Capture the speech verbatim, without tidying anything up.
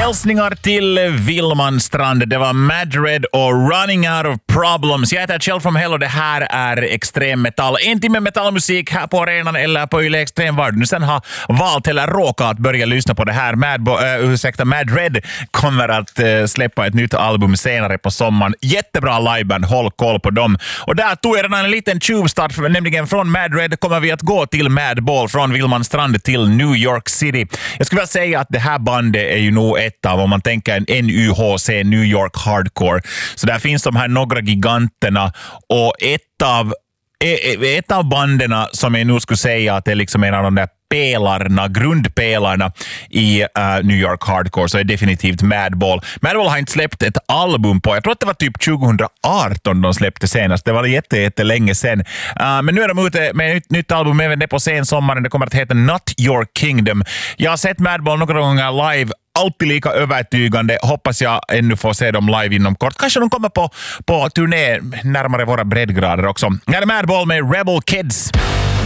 Hälsningar till Villmanstrand. Det var Madred och Running Out of Problems. Jag heter Kjell from Hell och det här är Extrem Metall. En timme metallmusik här på arenan eller på Yle Extrem var du sen har valt eller råkat börja lyssna på det här. Mad, uh, ursäkta, Madred kommer att uh, släppa ett nytt album senare på sommaren. Jättebra liveband, håll koll på dem. Och där tog jag redan en liten tjuvstart, nämligen från Madred kommer vi att gå till Madball, från Villmanstrand till New York City. Jag skulle vilja säga att det här bandet är ju nog ett av, om man tänker en N U H C, New York Hardcore. Så där finns de här några giganterna och ett av, ett av banderna som jag nu skulle säga att det är liksom en av de där pelarna, grundpelarna i uh, New York Hardcore, så är definitivt Madball. Madball har inte släppt ett album på, jag tror att det var typ tjugoarton de släppte senast. Det var jätte, jätte länge sedan. Uh, men nu är de ute med ett nytt, nytt album även det på sensommaren. Det kommer att heta Not Your Kingdom. Jag har sett Madball några gånger live. Alltid lika övertygande. Hoppas jag ännu får se dem live inom kort. Kanske de kommer på, på turné närmare våra breddgrader också. Här är Madball med Rebel Kids.